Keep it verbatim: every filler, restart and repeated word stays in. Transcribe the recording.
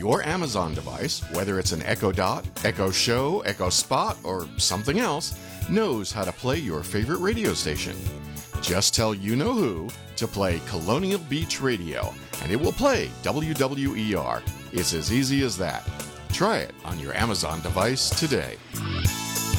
Your Amazon device, whether it's an Echo Dot, Echo Show, Echo Spot, or something else, knows how to play your favorite radio station. Just tell you-know-who to play Colonial Beach Radio, and it will play W W E R. It's as easy as that. Try it on your Amazon device today.